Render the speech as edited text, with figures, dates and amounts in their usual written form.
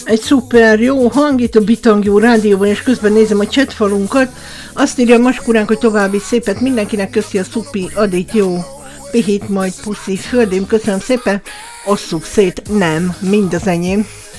Egy szuper jó hang itt a Bitang rádióban, és közben nézem a chatfalunkat. Azt írja a Maskuránk, hogy további szépet mindenkinek, köszi a szupi adit, jó pihit, majd puszi földém, köszönöm szépen, osszuk szét, nem, mind az enyém.